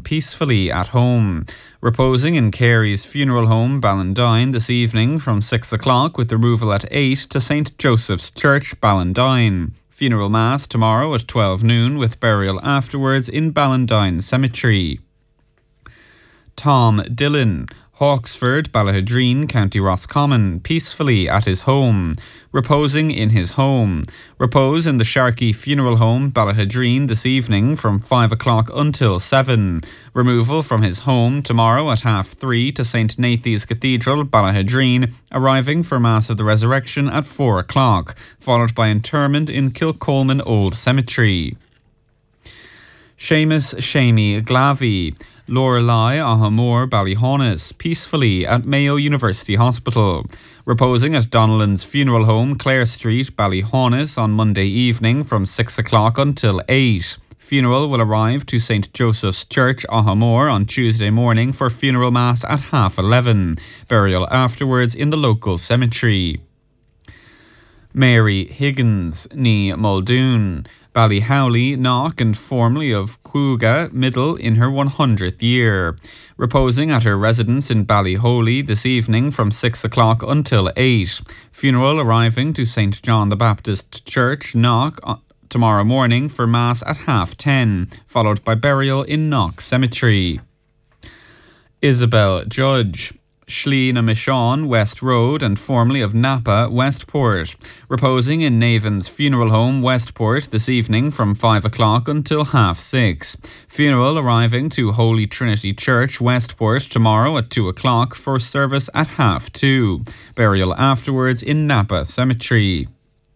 peacefully at home. Reposing in Carey's funeral home, Ballandine, this evening from 6 o'clock with removal at 8 to St. Joseph's Church, Ballandine. Funeral Mass tomorrow at 12 noon with burial afterwards in Ballandine Cemetery. Tom Dillon, Hawksford, Ballahadreen, County Roscommon, peacefully at his home. Reposing in his home. Repose in the Sharkey Funeral Home, Ballahadreen, this evening from 5 o'clock until 7. Removal from his home tomorrow at 3:30 to St. Nathan's Cathedral, Ballahadreen, arriving for Mass of the Resurrection at 4 o'clock, followed by interment in Kilcolman Old Cemetery. Seamus Shamey Glavey, Lorelei Ahamore Ballyhaunis, peacefully at Mayo University Hospital. Reposing at Donnellan's Funeral Home, Clare Street, Ballyhaunis on Monday evening from 6 o'clock until 8. Funeral will arrive to St. Joseph's Church, Ahamore on Tuesday morning for funeral mass at 11:30. Burial afterwards in the local cemetery. Mary Higgins, ní Muldoon, Ballyhowley, Knock and formerly of Cuga Middle in her 100th year. Reposing at her residence in Ballyholy this evening from 6 o'clock until 8. Funeral arriving to St. John the Baptist Church, Knock, tomorrow morning for Mass at 10:30, followed by burial in Knock Cemetery. Isabel Judge, Schleena Michon, West Road and formerly of Napa, Westport. Reposing in Navan's Funeral Home, Westport this evening from 5 o'clock until 6:30. Funeral arriving to Holy Trinity Church, Westport tomorrow at 2 o'clock for service at 2:30. Burial afterwards in Napa Cemetery.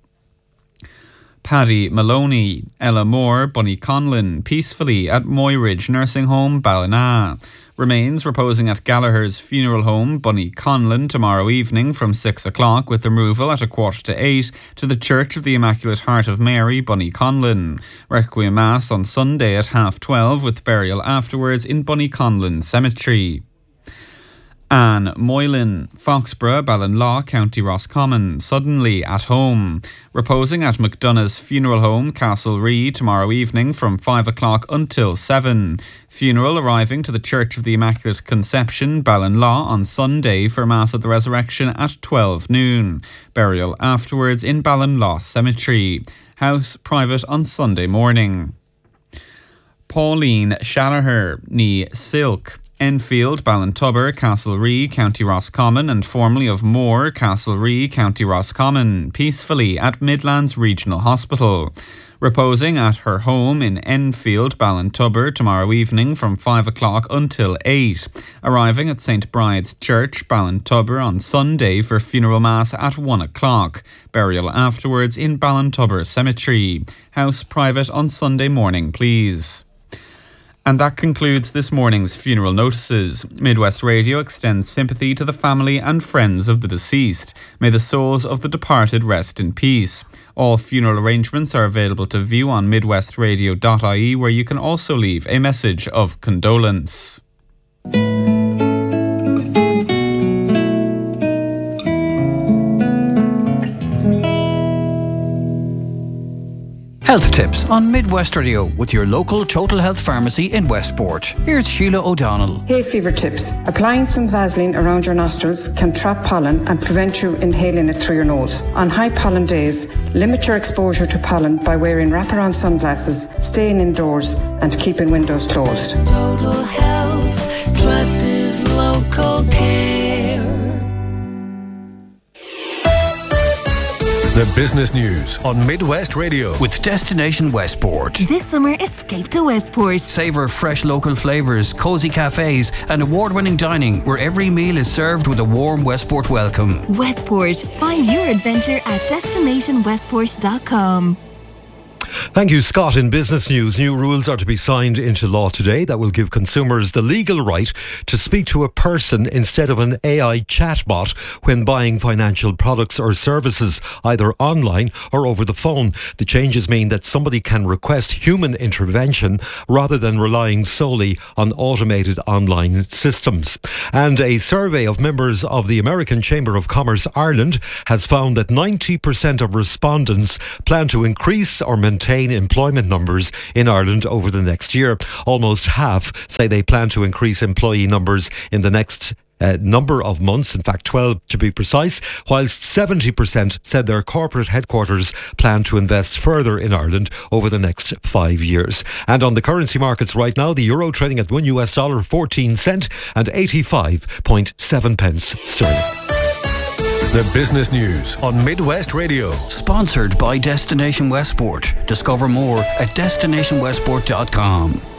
Paddy Maloney, Ella Moore, Bunny Conlon, peacefully at Moyridge Nursing Home, Ballina. Remains reposing at Gallagher's Funeral Home, Bunny Conlon, tomorrow evening from 6 o'clock with removal at 7:45 to the Church of the Immaculate Heart of Mary, Bunny Conlon. Requiem Mass on Sunday at 12:30 with burial afterwards in Bunny Conlon Cemetery. Anne Moylan, Foxborough, Ballinlaw, County Roscommon, suddenly at home. Reposing at McDonough's Funeral Home, Castlerea, tomorrow evening from 5 o'clock until 7. Funeral arriving to the Church of the Immaculate Conception, Ballinlaw, on Sunday for Mass of the Resurrection at 12 noon. Burial afterwards in Ballinlaw Cemetery. House private on Sunday morning. Pauline Shallagher, ní Silk, Enfield, Ballintubber, Castlerea, County Roscommon and formerly of Moore, Castlerea, County Roscommon, peacefully at Midlands Regional Hospital. Reposing at her home in Enfield, Ballintubber, tomorrow evening from 5 o'clock until 8. Arriving at St. Bride's Church, Ballintubber on Sunday for funeral mass at 1 o'clock. Burial afterwards in Ballintubber Cemetery. House private on Sunday morning, please. And that concludes this morning's funeral notices. Midwest Radio extends sympathy to the family and friends of the deceased. May the souls of the departed rest in peace. All funeral arrangements are available to view on midwestradio.ie, where you can also leave a message of condolence. Health tips on Midwest Radio with your local Total Health Pharmacy in Westport. Here's Sheila O'Donnell. Hay fever tips. Applying some Vaseline around your nostrils can trap pollen and prevent you inhaling it through your nose. On high pollen days, limit your exposure to pollen by wearing wraparound sunglasses, staying indoors and keeping windows closed. Total Health, trusted local care. The business news on Midwest Radio with Destination Westport. This summer, escape to Westport. Savour fresh local flavours, cosy cafes and award-winning dining where every meal is served with a warm Westport welcome. Westport. Find your adventure at destinationwestport.com. Thank you, Scott. In business news, new rules are to be signed into law today that will give consumers the legal right to speak to a person instead of an AI chatbot when buying financial products or services, either online or over the phone. The changes mean that somebody can request human intervention rather than relying solely on automated online systems. And a survey of members of the American Chamber of Commerce Ireland has found that 90% of respondents plan to increase or maintain contain employment numbers in Ireland over the next year. Almost half say they plan to increase employee numbers in the next number of months, in fact 12 to be precise, whilst 70% said their corporate headquarters plan to invest further in Ireland over the next 5 years. And on the currency markets right now, the euro trading at $1 14 cent and 85.7 pence sterling. The business news on Midwest Radio. Sponsored by Destination Westport. Discover more at destinationwestport.com.